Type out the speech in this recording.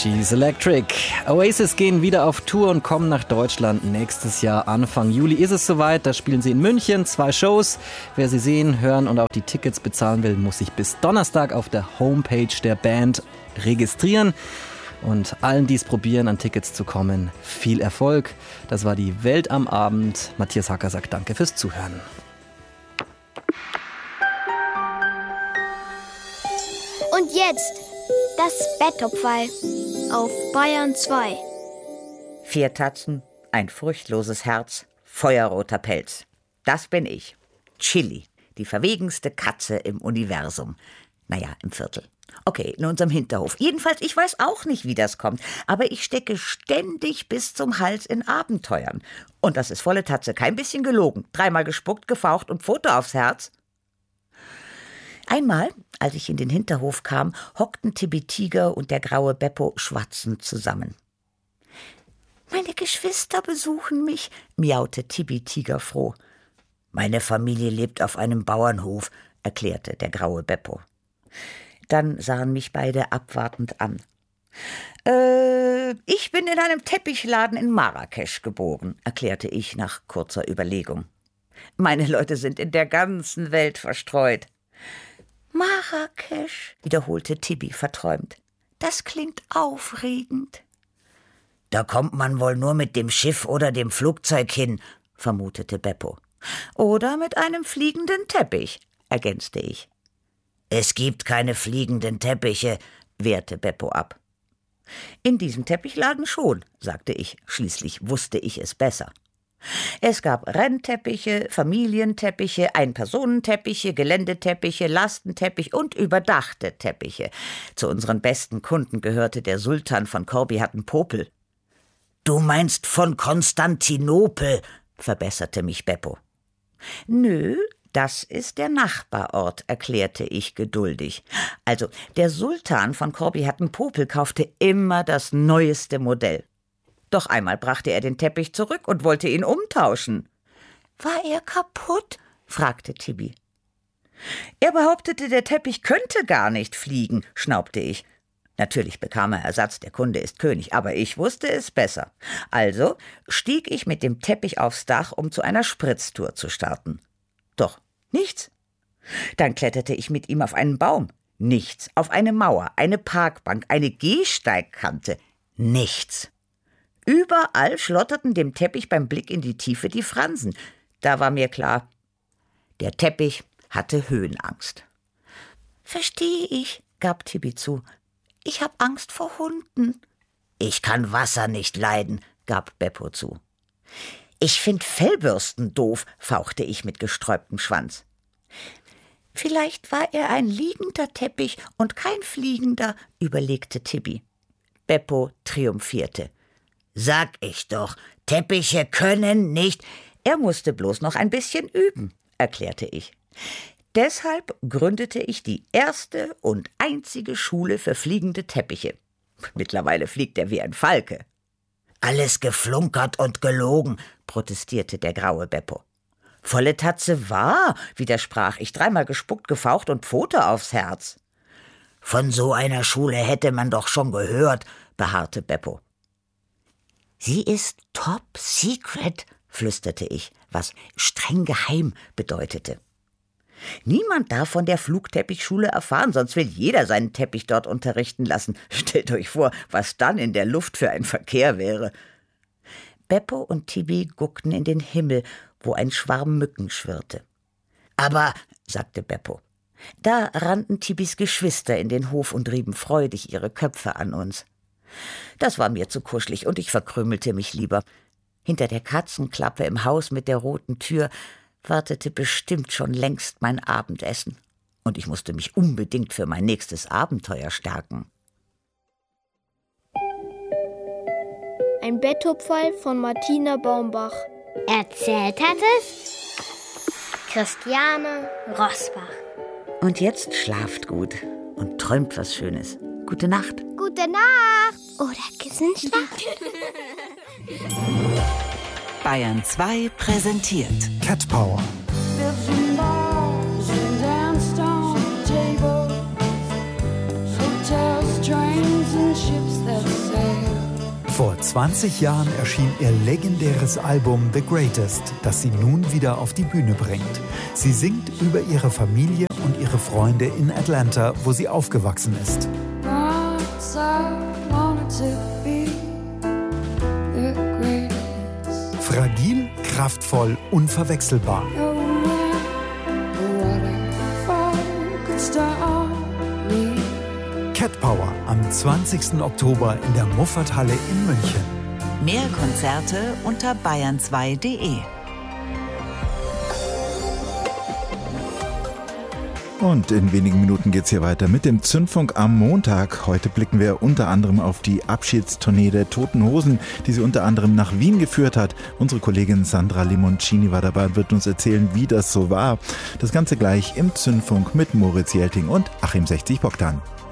She's Electric. Oasis gehen wieder auf Tour und kommen nach Deutschland. Nächstes Jahr, Anfang Juli, ist es soweit. Da spielen sie in München 2 Shows. Wer sie sehen, hören und auch die Tickets bezahlen will, muss sich bis Donnerstag auf der Homepage der Band registrieren. Und allen, die es probieren, an Tickets zu kommen, viel Erfolg. Das war die Welt am Abend. Matthias Hacker sagt Danke fürs Zuhören. Und jetzt das Betttopfall auf Bayern 2. 4 Tatzen, ein furchtloses Herz, feuerroter Pelz. Das bin ich. Chili, die verwegenste Katze im Universum. Naja, im Viertel. Okay, in unserem Hinterhof. Jedenfalls, ich weiß auch nicht, wie das kommt. Aber ich stecke ständig bis zum Hals in Abenteuern. Und das ist volle Tatze, kein bisschen gelogen. 3-mal gespuckt, gefaucht und Foto aufs Herz. Einmal, als ich in den Hinterhof kam, hockten Tibi Tiger und der graue Beppo schwatzend zusammen. »Meine Geschwister besuchen mich«, miaute Tibi Tiger froh. »Meine Familie lebt auf einem Bauernhof«, erklärte der graue Beppo. Dann sahen mich beide abwartend an. Ich bin in einem Teppichladen in Marrakesch geboren«, erklärte ich nach kurzer Überlegung. »Meine Leute sind in der ganzen Welt verstreut.« »Marrakesch«, wiederholte Tibi verträumt. »Das klingt aufregend.« »Da kommt man wohl nur mit dem Schiff oder dem Flugzeug hin«, vermutete Beppo. »Oder mit einem fliegenden Teppich«, ergänzte ich. »Es gibt keine fliegenden Teppiche«, wehrte Beppo ab. »In diesem Teppichladen schon«, sagte ich. Schließlich wusste ich es besser. Es gab Rennteppiche, Familienteppiche, Ein-Personen-Teppiche, Geländeteppiche, Lastenteppich und überdachte Teppiche. Zu unseren besten Kunden gehörte der Sultan von Korbi-Hatten-Popel. »Du meinst von Konstantinopel«, verbesserte mich Beppo. »Nö, das ist der Nachbarort«, erklärte ich geduldig. Also, der Sultan von Korbi-Hatten-Popel kaufte immer das neueste Modell. Doch einmal brachte er den Teppich zurück und wollte ihn umtauschen. »War er kaputt?« fragte Tibi. »Er behauptete, der Teppich könnte gar nicht fliegen«, schnaubte ich. Natürlich bekam er Ersatz, der Kunde ist König, aber ich wusste es besser. Also stieg ich mit dem Teppich aufs Dach, um zu einer Spritztour zu starten. Doch nichts. Dann kletterte ich mit ihm auf einen Baum. Nichts. Auf eine Mauer, eine Parkbank, eine Gehsteigkante. Nichts. Überall schlotterten dem Teppich beim Blick in die Tiefe die Fransen. Da war mir klar, der Teppich hatte Höhenangst. »Verstehe ich«, gab Tibi zu. »Ich hab Angst vor Hunden.« »Ich kann Wasser nicht leiden«, gab Beppo zu. »Ich find Fellbürsten doof«, fauchte ich mit gesträubtem Schwanz. »Vielleicht war er ein liegender Teppich und kein fliegender«, überlegte Tibi. Beppo triumphierte. »Sag ich doch, Teppiche können nicht.« »Er musste bloß noch ein bisschen üben«, erklärte ich. Deshalb gründete ich die erste und einzige Schule für fliegende Teppiche. Mittlerweile fliegt er wie ein Falke. »Alles geflunkert und gelogen«, protestierte der graue Beppo. »Volle Tatze wahr«, widersprach ich, 3-mal gespuckt, gefaucht und Pfote aufs Herz. »Von so einer Schule hätte man doch schon gehört«, beharrte Beppo. »Sie ist top secret«, flüsterte ich, was streng geheim bedeutete. Niemand darf von der Flugteppichschule erfahren, sonst will jeder seinen Teppich dort unterrichten lassen. Stellt euch vor, was dann in der Luft für ein Verkehr wäre. Beppo und Tibi guckten in den Himmel, wo ein Schwarm Mücken schwirrte. »Aber«, sagte Beppo. Da rannten Tibis Geschwister in den Hof und rieben freudig ihre Köpfe an uns. Das war mir zu kuschelig und ich verkrümelte mich lieber. Hinter der Katzenklappe im Haus mit der roten Tür wartete bestimmt schon längst mein Abendessen. Und ich musste mich unbedingt für mein nächstes Abenteuer stärken. Ein Betttopfall von Martina Baumbach. Erzählt hat es Christiane Rosbach. Und jetzt schlaft gut und träumt was Schönes. Gute Nacht. Gute Nacht. Oder Kissenschlacht. Bayern 2 präsentiert Cat Power. Strangers Vor 20 Jahren erschien ihr legendäres Album The Greatest, das sie nun wieder auf die Bühne bringt. Sie singt über ihre Familie und ihre Freunde in Atlanta, wo sie aufgewachsen ist. Fragil, kraftvoll, unverwechselbar. Cat Power am 20. Oktober in der Muffathalle in München. Mehr Konzerte unter bayern2.de. Und in wenigen Minuten geht's hier weiter mit dem Zündfunk am Montag. Heute blicken wir unter anderem auf die Abschiedstournee der Toten Hosen, die sie unter anderem nach Wien geführt hat. Unsere Kollegin Sandra Limoncini war dabei und wird uns erzählen, wie das so war. Das Ganze gleich im Zündfunk mit Moritz Jelting und Achim 60 Bogdan.